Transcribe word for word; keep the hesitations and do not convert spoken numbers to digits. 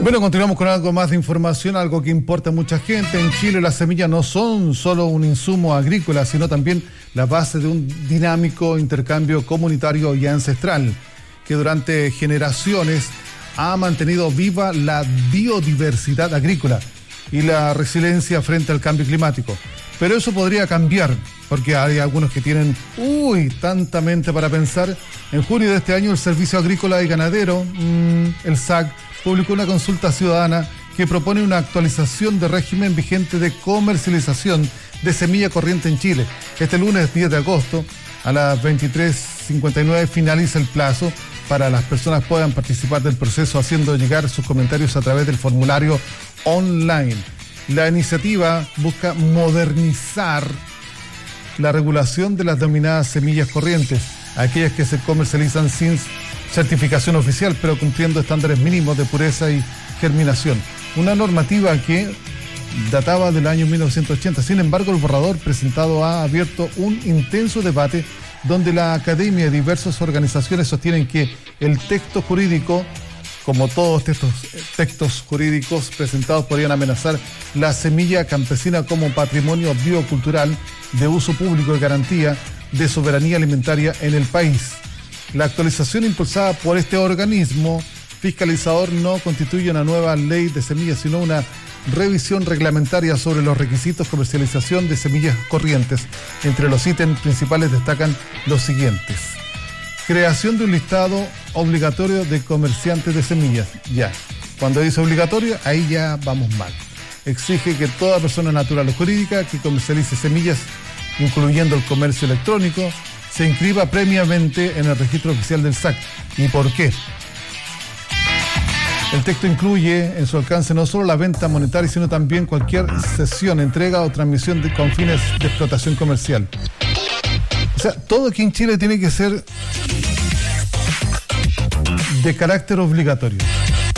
Bueno, continuamos con algo más de información, algo que importa a mucha gente. En Chile las semillas no son solo un insumo agrícola, sino también la base de un dinámico intercambio comunitario y ancestral, que durante generaciones ha mantenido viva la biodiversidad agrícola y la resiliencia frente al cambio climático. Pero eso podría cambiar, porque hay algunos que tienen, uy, tanta mente para pensar. En junio de este año, el Servicio Agrícola y Ganadero, mmm, el S A C, publicó una consulta ciudadana que propone una actualización del régimen vigente de comercialización de semilla corriente en Chile. Este lunes diez de agosto, a las veintitrés cincuenta y nueve, finaliza el plazo para las personas puedan participar del proceso haciendo llegar sus comentarios a través del formulario online. La iniciativa busca modernizar la regulación de las denominadas semillas corrientes, aquellas que se comercializan sin certificación oficial, pero cumpliendo estándares mínimos de pureza y germinación. Una normativa que databa del año mil novecientos ochenta. Sin embargo, el borrador presentado ha abierto un intenso debate donde la academia y diversas organizaciones sostienen que el texto jurídico, como todos estos textos jurídicos presentados, podrían amenazar la semilla campesina como patrimonio biocultural de uso público y garantía de soberanía alimentaria en el país. La actualización impulsada por este organismo fiscalizador no constituye una nueva ley de semillas, sino una revisión reglamentaria sobre los requisitos de comercialización de semillas corrientes. Entre los ítems principales destacan los siguientes: creación de un listado obligatorio de comerciantes de semillas. Ya, cuando dice obligatorio, ahí ya vamos mal. Exige que toda persona natural o jurídica que comercialice semillas, incluyendo el comercio electrónico, se inscriba previamente en el registro oficial del S A C. ¿Y por qué? El texto incluye en su alcance no solo la venta monetaria, sino también cualquier cesión, entrega o transmisión de, con fines de explotación comercial. O sea, todo aquí en Chile tiene que ser de carácter obligatorio.